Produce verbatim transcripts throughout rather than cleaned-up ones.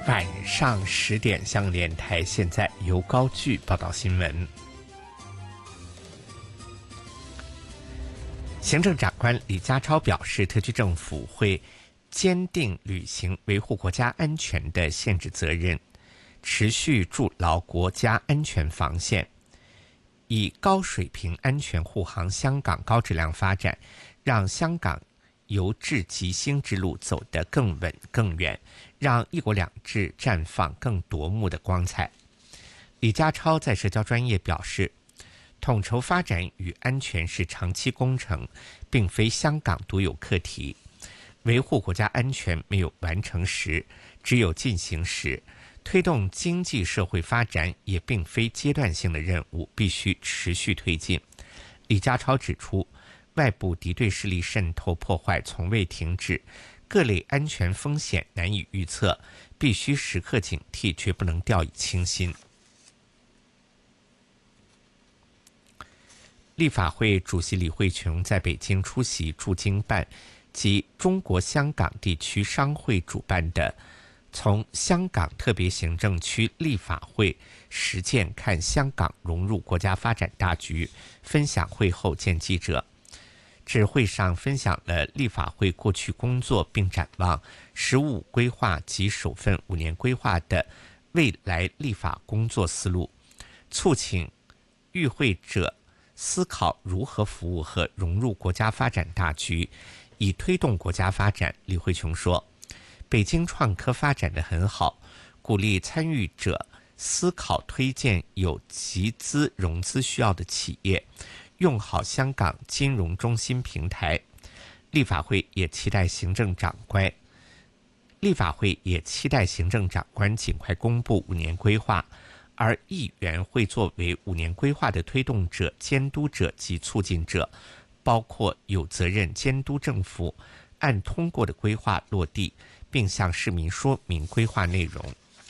晚上十点，香港电台现在由高炬报道新闻。行政长官李家超表示，特区政府会坚定履行维护国家安全的宪制责任，持续筑牢国家安全防线，以高水平安全护航香港高质量发展，让香港由治及兴之路走得更稳更远，让一国两制绽放更夺目的光彩。李家超在社交专业表示，统筹发展与安全是长期工程，并非香港独有课题。维护国家安全没有完成时，只有进行时。推动经济社会发展也并非阶段性的任务，必须持续推进。李家超指出，外部敌对势力渗透破坏从未停止，各类安全风险难以预测，必须时刻警惕，绝不能掉以轻心。立法会主席李慧琼在北京出席驻京办及中国香港地区商会主办的从香港特别行政区立法会实践看香港融入国家发展大局分享会后见记者，指会上分享了立法会过去工作，并展望十五规划及首份五年规划的未来立法工作思路，促请与会者思考如何服务和融入国家发展大局，以推动国家发展。李慧琼说，北京创科发展得很好，鼓励参与者思考推荐有集资融资需要的企业，用好香港金融中心平台。立法会也期待行政长官立法会也期待行政长官尽快公布五年规划，而议员会作为五年规划的推动者、监督者及促进者，包括有责任监督政府按通过的规划落地，并向市民说明规划内容。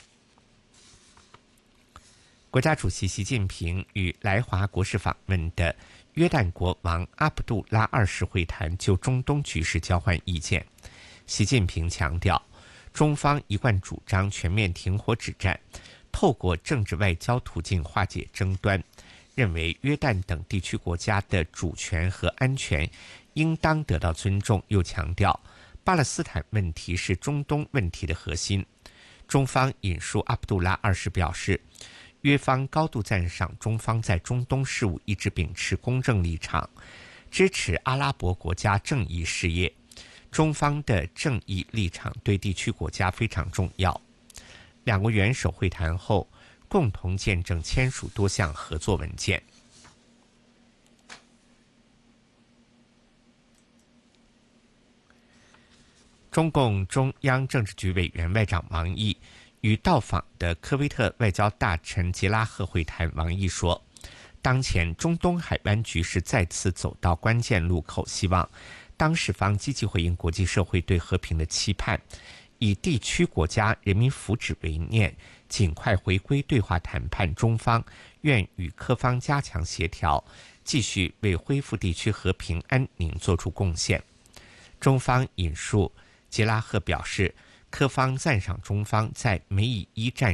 国家主席习近平与来华国事访问的约旦国王阿卜杜拉二世会谈，就中东局势交换意见。习近平强调，中方一贯主张全面停火止战，透过政治外交途径化解争端，认为约旦等地区国家的主权和安全应当得到尊重，又强调巴勒斯坦问题是中东问题的核心。中方引述阿卜杜拉二世表示，约方高度赞赏中方在中东事务一直秉持公正立场，支持阿拉伯国家正义事业。中方的正义立场对地区国家非常重要。两国元首会谈后，共同见证签署多项合作文件。中共中央政治局委员外长王毅与到访的科威特外交大臣杰拉赫会谈。王毅说，当前中东海湾局势再次走到关键路口，希望当事方积极回应国际社会对和平的期盼，以地区国家人民福祉为念，尽快回归对话谈判。中方愿与科方加强协调，继续为恢复地区和平安宁做出贡献。中方引述杰拉赫表示，科方赞赏中方在美以一战